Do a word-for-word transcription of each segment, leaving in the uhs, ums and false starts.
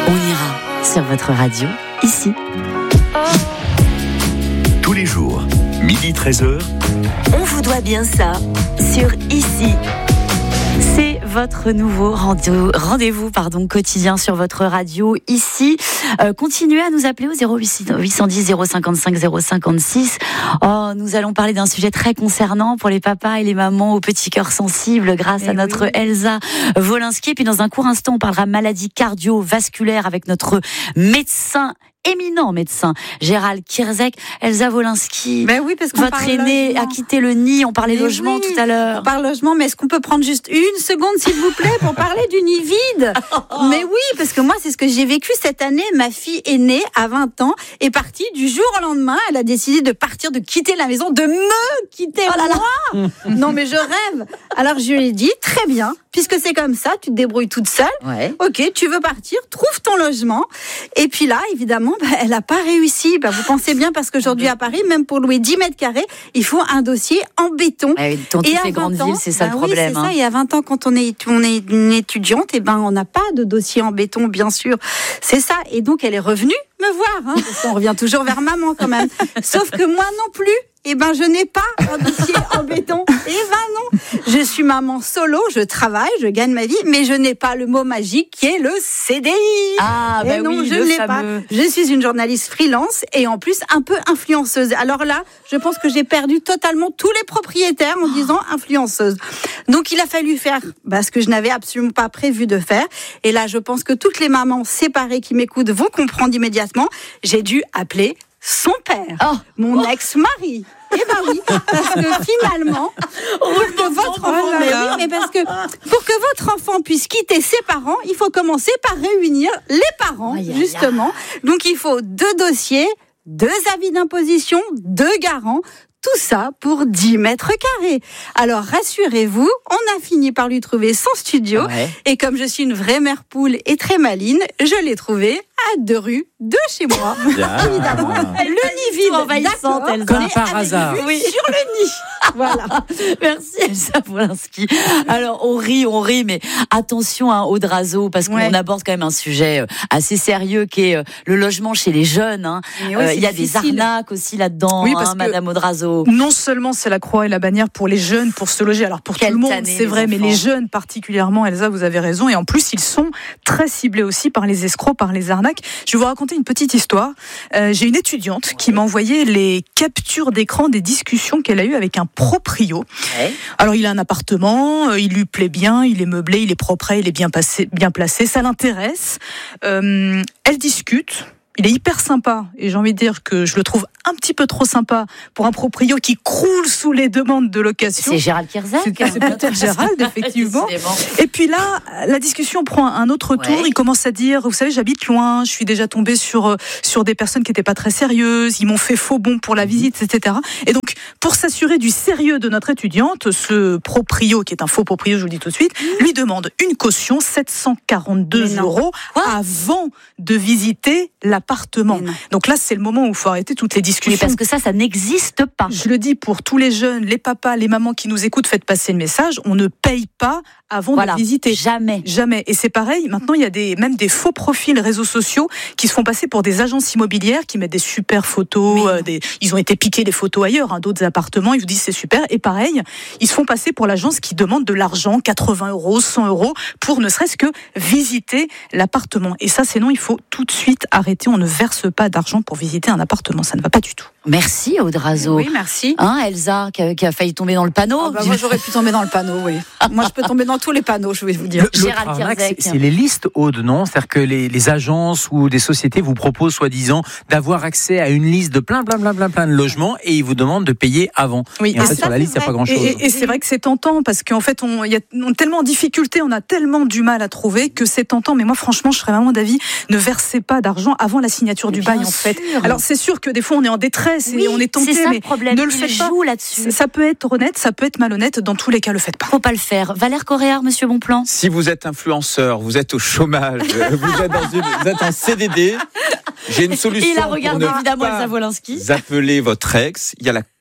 On ira sur votre radio, ici. Tous les jours, midi treize heures. On vous doit bien ça sur Ici. C'est votre nouveau rendez-vous pardon, quotidien sur votre radio Ici. Euh, continuez à nous appeler au zéro huit cent dix zéro cinquante-cinq zéro cinquante-six. Oh, nous allons parler d'un sujet très concernant pour les papas et les mamans au petit cœur sensible grâce et à notre oui. Elsa Wolinski. Et puis dans un court instant, on parlera maladie cardiovasculaire avec notre médecin éminent médecin, Gérald Kierzek. Elsa Wolinski, ben oui, parce qu'on votre aîné logement. A quitté le nid, on parlait mais logement oui, tout à l'heure. On parle logement, mais est-ce qu'on peut prendre juste une seconde, s'il vous plaît, pour parler du nid vide? Mais oui, parce que moi, c'est ce que j'ai vécu cette année. Ma fille aînée, à vingt ans, est partie du jour au lendemain. Elle a décidé de partir, de quitter la maison, de me quitter oh là moi. Là. Non, mais je rêve. Alors, je lui ai dit, très bien, puisque c'est comme ça, tu te débrouilles toute seule. Ouais. Ok, tu veux partir, trouve ton logement. Et puis là, évidemment, bah, elle n'a pas réussi. Bah, vous pensez bien, parce qu'aujourd'hui à Paris, même pour louer dix mètres carrés, il faut un dossier en béton. Ouais, dans toutes les grandes villes, c'est ça bah, le problème. Oui, c'est hein. ça. Et à vingt ans, quand on est, on est une étudiante, et ben, on n'a pas de dossier en béton, bien sûr. C'est ça. Et donc, elle est revenue me voir. Hein, parce qu'on revient toujours vers maman quand même. Sauf que moi non plus. Eh ben, je n'ai pas un dossier en béton. Eh ben non, je suis maman solo, je travaille, je gagne ma vie, mais je n'ai pas le mot magique qui est le C D I. Ah, bah et non, oui, je ne l'ai fameux... pas. Je suis une journaliste freelance et en plus un peu influenceuse. Alors là, je pense que j'ai perdu totalement tous les propriétaires en disant influenceuse. Donc il a fallu faire bah, ce que je n'avais absolument pas prévu de faire. Et là, je pense que toutes les mamans séparées qui m'écoutent vont comprendre immédiatement. J'ai dû appeler son père, oh. mon oh. ex-mari. Eh ben oui, parce que finalement, pour que votre enfant, mais oui, mais parce que pour que votre enfant puisse quitter ses parents, il faut commencer par réunir les parents, aïe, justement. Aïe. Donc il faut deux dossiers, deux avis d'imposition, deux garants. Tout ça pour dix mètres carrés. Alors, rassurez-vous, on a fini par lui trouver son studio. Ouais. Et comme je suis une vraie mère poule et très maline, je l'ai trouvé à deux rues de chez moi. Yeah. Évidemment. Le nid vide, envahissante, elle comme par hasard. Oui. Sur le nid. Voilà. Merci, Elsa Wolinski. Alors, on rit, on rit, mais attention hein, Audrazo, parce qu'on ouais. aborde quand même un sujet assez sérieux qui est le logement chez les jeunes. Hein. Il ouais, euh, y a difficile. Des arnaques aussi là-dedans, oui, hein, Madame Audrazo. Non seulement c'est la croix et la bannière pour les jeunes pour se loger, alors pour Quelle tout le monde tannée, c'est vrai, mais les jeunes particulièrement, Elsa, vous avez raison, et en plus ils sont très ciblés aussi par les escrocs, par les arnaques. Je vais vous raconter une petite histoire. Euh, j'ai une étudiante qui m'a envoyé les captures d'écran des discussions qu'elle a eues avec un proprio. Ouais. Alors il a un appartement, il lui plaît bien, il est meublé, il est propre, il est bien, passé, bien placé, ça l'intéresse. Euh, elle discute. Il est hyper sympa et j'ai envie de dire que je le trouve un petit peu trop sympa pour un proprio qui croule sous les demandes de location. C'est Gérald Kierzek. C'est, c'est peut-être Gérald, effectivement. Et puis là, la discussion prend un autre tour. Ouais. Il commence à dire, vous savez, j'habite loin, je suis déjà tombé sur, sur des personnes qui n'étaient pas très sérieuses, ils m'ont fait faux bon pour la visite, et cetera. Et donc, pour s'assurer du sérieux de notre étudiante, ce proprio, qui est un faux proprio, je vous le dis tout de suite, mmh. lui demande une caution, sept cent quarante-deux euros, avant de visiter la appartement. Donc là, c'est le moment où il faut arrêter toutes les discussions. Oui, parce que ça, ça n'existe pas. Je le dis pour tous les jeunes, les papas, les mamans qui nous écoutent, faites passer le message. On ne paye pas avant voilà, de visiter. Jamais. Jamais. Et c'est pareil, maintenant, il y a des, même des faux profils réseaux sociaux qui se font passer pour des agences immobilières qui mettent des super photos. Euh, des, ils ont été piqués les photos ailleurs, hein, d'autres appartements. Ils vous disent c'est super. Et pareil, ils se font passer pour l'agence qui demande de l'argent, quatre-vingts euros, cent euros, pour ne serait-ce que visiter l'appartement. Et ça, c'est non, il faut tout de suite arrêter. On ne verse pas d'argent pour visiter un appartement. Ça ne va pas du tout. Merci Audrazo. Oui, merci. Hein, Elsa, qui a, qui a failli tomber dans le panneau. Ah bah moi, j'aurais pu tomber dans le panneau, oui. Moi, je peux tomber dans tous les panneaux, je vais vous dire. Le, Gérald arnaque, c'est, c'est les listes, Aude, non ? C'est-à-dire que les, les agences ou des sociétés vous proposent, soi-disant, d'avoir accès à une liste de plein, plein, plein, plein, plein de logements et ils vous demandent de payer avant. Oui, et en fait, ça, sur la liste, il n'y a pas grand-chose. Et, et, et c'est vrai que c'est tentant parce qu'en fait, on, y a, on est tellement en difficulté, on a tellement du mal à trouver que c'est tentant. Mais moi, franchement, je serais vraiment d'avis, ne versez pas d'argent avant la signature du bail, en fait. Alors, c'est sûr que des fois, on est en détresse et oui, on est tenté. C'est ça mais le problème. Ne le faites pas. Là-dessus. Ça peut être honnête, ça peut être malhonnête. Dans tous les cas, le faites pas. Faut pas le faire. Valère Coréard, Monsieur Bonplan. Si vous êtes influenceur, vous êtes au chômage, vous êtes dans une, vous êtes en C D D. J'ai une solution. Il a regardé pour ne évidemment pas Elsa Wolinski. Appelez votre ex. Il y a la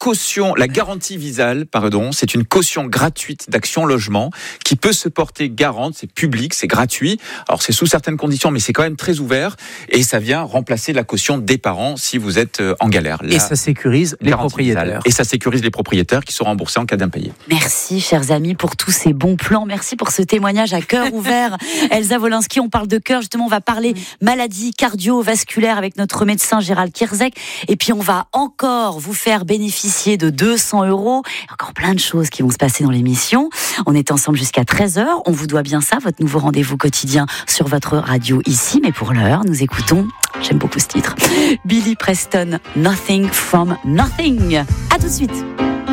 caution, la garantie Visale, pardon, c'est une caution gratuite d'Action Logement qui peut se porter garante. C'est public, c'est gratuit. Alors c'est sous certaines conditions, mais c'est quand même très ouvert et ça vient remplacer la caution des parents si vous êtes en galère. La et ça sécurise les propriétaires. Visale. Et ça sécurise les propriétaires qui sont remboursés en cas d'impayé. Merci, chers amis, pour tous ces bons plans. Merci pour ce témoignage à cœur ouvert. Elsa Wolinski, on parle de cœur. Justement, on va parler maladies cardiovasculaires avec notre médecin Gérald Kierzek. Et puis, on va encore vous faire bénéficier de deux cents euros. Encore plein de choses qui vont se passer dans l'émission. On est ensemble jusqu'à treize heures. On vous doit bien ça, votre nouveau rendez-vous quotidien sur votre radio ici. Mais pour l'heure, nous écoutons, j'aime beaucoup ce titre, Billy Preston, Nothing from Nothing. À tout de suite.